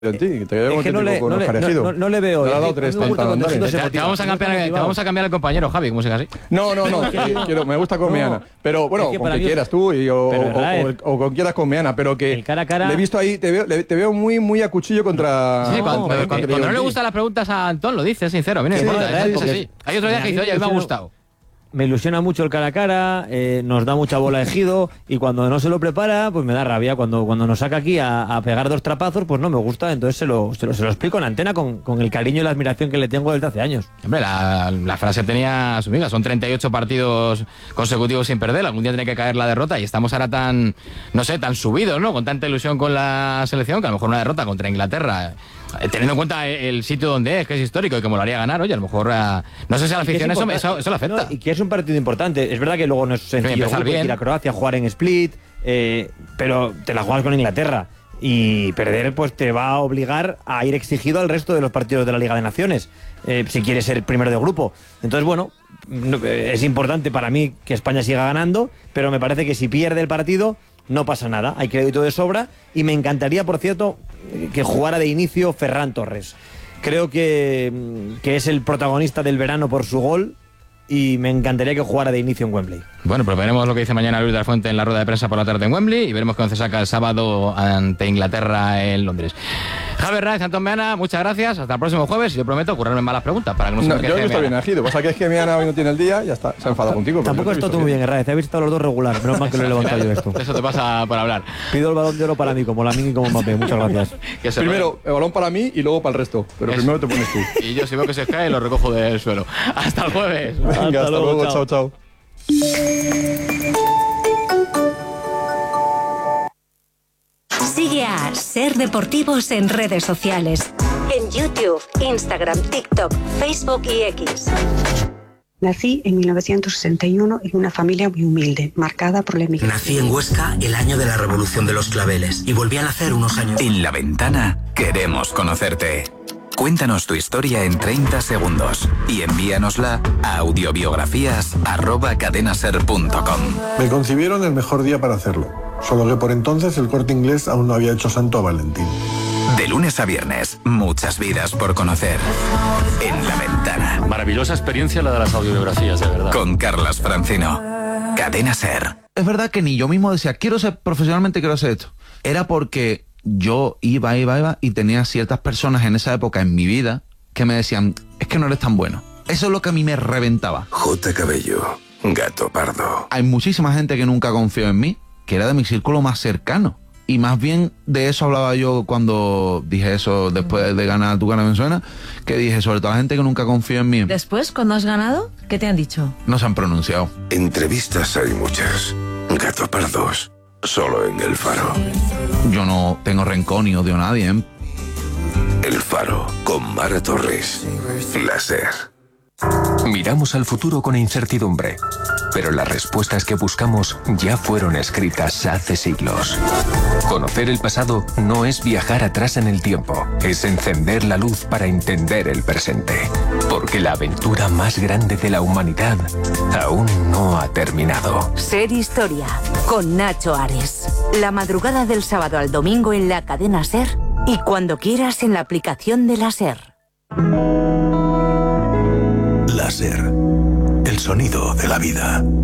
en ti, te veo no le veo. Te ha dado 3 Te vamos a cambiar el compañero, Javi, como sea así. No, me gusta con Meana. Pero bueno, con que quieras tú o con quieras con Meana, pero que cara a cara. le he visto ahí, te veo muy a cuchillo contra. Sí, cuando no le gustan las preguntas a Antón, lo dice, sincero. A mí no me importa. Es así. Hay otro día que dice, oye, a mí me ha gustado. Me ilusiona mucho el cara a cara, nos da mucha bola de ejido y cuando no se lo prepara, pues me da rabia. Cuando nos saca aquí a pegar 2 trapazos, pues no me gusta. Entonces se lo explico en antena con el cariño y la admiración que le tengo desde hace años. Hombre, la frase tenía su amiga. Son 38 partidos consecutivos sin perder. Algún día tiene que caer la derrota y estamos ahora tan subidos, ¿no? Con tanta ilusión con la selección que a lo mejor una derrota contra Inglaterra, teniendo en cuenta el sitio donde es, que es histórico y que molaría ganar, oye, a lo mejor no sé si a la afición eso le afecta. No, y que es un partido importante. Es verdad que luego no es sencillo ir a Croacia, jugar en Split, pero te la juegas con Inglaterra y perder pues te va a obligar a ir exigido al resto de los partidos de la Liga de Naciones, si quieres ser primero de grupo. Entonces, bueno, es importante para mí que España siga ganando, pero me parece que si pierde el partido no pasa nada, hay crédito de sobra y me encantaría, por cierto, que jugara de inicio Ferran Torres. Creo que es el protagonista del verano por su gol y me encantaría que jugara de inicio en Wembley. Bueno, pues veremos lo que dice mañana Luis de la Fuente en la rueda de prensa por la tarde en Wembley y veremos qué once saca el sábado ante Inglaterra en Londres. Javier Raiz, Antón Meana, muchas gracias. Hasta el próximo jueves y yo prometo currarme malas preguntas para que no se me quede. Yo no estoy bien elegido. Pasa que es que Meana hoy no tiene el día y ya está. Se ha enfadado contigo. Tampoco esto muy bien, Raiz. He visto a los dos regular. Menos mal que lo he levantado yo esto. Eso te pasa por hablar. Pido el balón de oro para mí, como Lamine y como Mbappé. Muchas gracias. Primero, el balón para mí y luego para el resto. Pero primero te pones tú. Y yo si veo que se cae lo recojo del suelo. Hasta el jueves. Venga, hasta luego. Chao. Sigue a Ser Deportivos en redes sociales. En YouTube, Instagram, TikTok, Facebook y X. Nací en 1961 en una familia muy humilde, marcada por la emigración. Nací en Huesca el año de la Revolución de los Claveles y volví a nacer unos años. En La Ventana queremos conocerte. Cuéntanos tu historia en 30 segundos y envíanosla a audiobiografías@cadenaser.com. Me concibieron el mejor día para hacerlo, solo que por entonces el Corte Inglés aún no había hecho santo a Valentín. De lunes a viernes, muchas vidas por conocer. En La Ventana. Maravillosa experiencia la de las audiobiografías, de verdad. Con Carlas Francino. Cadena Ser. Es verdad que ni yo mismo decía, quiero ser esto. Era porque yo iba y tenía ciertas personas en esa época en mi vida que me decían, es que no eres tan bueno. Eso es lo que a mí me reventaba. J. Cabello, Gato Pardo. Hay muchísima gente que nunca confió en mí, que era de mi círculo más cercano. Y más bien de eso hablaba yo cuando dije eso después de ganar Tu Cara Me Suena, que dije sobre todo la gente que nunca confió en mí. Después, cuando has ganado, ¿qué te han dicho? No se han pronunciado. Entrevistas hay muchas. Gato Pardos, solo en El Faro. Yo no tengo rencor ni odio a nadie, ¿eh? El Faro, con Mara Torres. La Ser. Miramos al futuro con incertidumbre, pero las respuestas que buscamos ya fueron escritas hace siglos. Conocer el pasado no es viajar atrás en el tiempo, es encender la luz para entender el presente. Porque la aventura más grande de la humanidad aún no ha terminado. Ser Historia, con Nacho Ares. La madrugada del sábado al domingo en la cadena Ser y cuando quieras en la aplicación de la Ser. La Ser, el sonido de la vida.